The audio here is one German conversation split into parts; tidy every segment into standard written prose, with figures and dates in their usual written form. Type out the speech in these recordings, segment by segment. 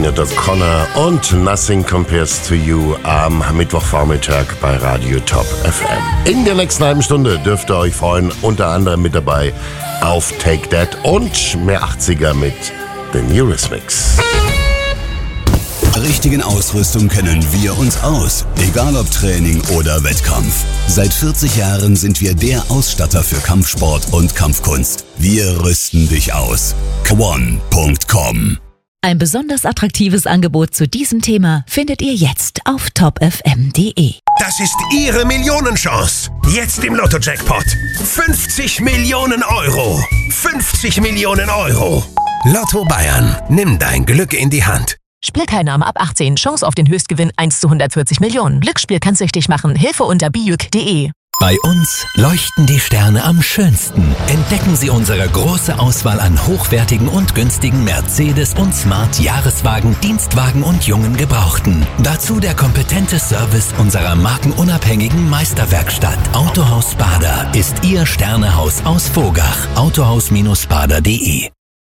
Sinead O'Connor und Nothing Compares to You am Mittwochvormittag bei Radio Top FM. In der nächsten halben Stunde dürft ihr euch freuen, unter anderem mit dabei auf Take That und mehr 80er mit den Eurythmics. Richtigen Ausrüstung kennen wir uns aus, egal ob Training oder Wettkampf. Seit 40 Jahren sind wir der Ausstatter für Kampfsport und Kampfkunst. Wir rüsten dich aus. Kwon.com. Ein besonders attraktives Angebot zu diesem Thema findet ihr jetzt auf topfm.de. Das ist Ihre Millionenchance. Jetzt im Lotto-Jackpot. 50 Millionen Euro. 50 Millionen Euro. Lotto Bayern. Nimm dein Glück in die Hand. Spielteilnahme ab 18. Chance auf den Höchstgewinn 1 zu 140 Millionen. Glücksspiel kann süchtig machen. Hilfe unter biuk.de. Bei uns leuchten die Sterne am schönsten. Entdecken Sie unsere große Auswahl an hochwertigen und günstigen Mercedes- und Smart-Jahreswagen, Dienstwagen und jungen Gebrauchten. Dazu der kompetente Service unserer markenunabhängigen Meisterwerkstatt. Autohaus Bader ist Ihr Sternehaus aus Vogach. Autohaus-bader.de.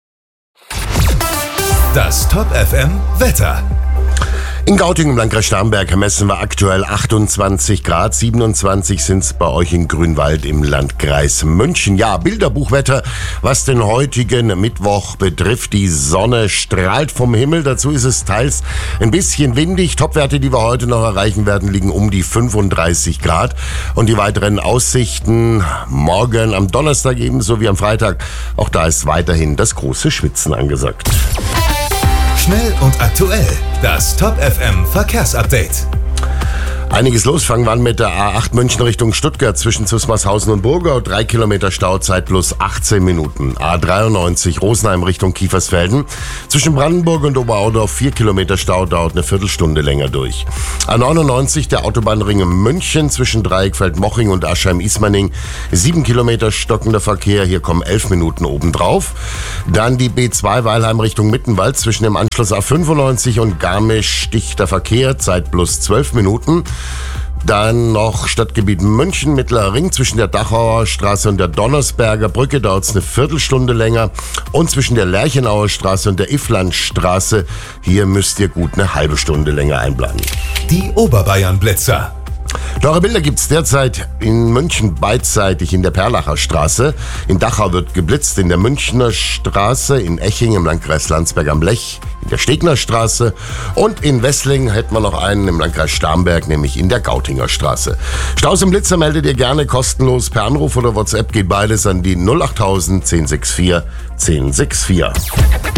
Das Top FM Wetter. In Gauting im Landkreis Starnberg messen wir aktuell 28 Grad, 27 sind es bei euch in Grünwald im Landkreis München. Ja, Bilderbuchwetter, was den heutigen Mittwoch betrifft. Die Sonne strahlt vom Himmel, dazu ist es teils ein bisschen windig. Topwerte, die wir heute noch erreichen werden, liegen um die 35 Grad. Und die weiteren Aussichten morgen am Donnerstag ebenso wie am Freitag. Auch da ist weiterhin das große Schwitzen angesagt. Schnell und aktuell. Das Top FM Verkehrsupdate. Einiges los. Fangen wir an mit der A8 München Richtung Stuttgart zwischen Zusmarshausen und Burgau. 3 Kilometer Stauzeit plus 18 Minuten. A93 Rosenheim Richtung Kiefersfelden. Zwischen Brandenburg und Oberaudorf 4 Kilometer Stau, dauert eine Viertelstunde länger durch. A99 der Autobahnring München zwischen Dreieckfeld-Moching und Aschheim-Ismaning. 7 Kilometer stockender Verkehr. Hier kommen 11 Minuten obendrauf. Dann die B2 Weilheim Richtung Mittenwald zwischen dem Anschluss A95 und Garmisch dichter Verkehr. Zeit plus 12 Minuten. Dann noch Stadtgebiet München, Mittlerer Ring zwischen der Dachauer Straße und der Donnersberger Brücke dauert es eine Viertelstunde länger. Und zwischen der Lerchenauer Straße und der Ifflandstraße, hier müsst ihr gut eine halbe Stunde länger einplanen. Die Oberbayern-Blitzer. Teure Bilder gibt's derzeit in München beidseitig in der Perlacher Straße. In Dachau wird geblitzt, in der Münchner Straße, in Eching im Landkreis Landsberg am Lech, in der Stegner Straße und in Wesslingen hätten wir noch einen im Landkreis Starnberg, nämlich in der Gautinger Straße. Staus und Blitzer meldet ihr gerne kostenlos per Anruf oder WhatsApp, geht beides an die 08000 1064 1064.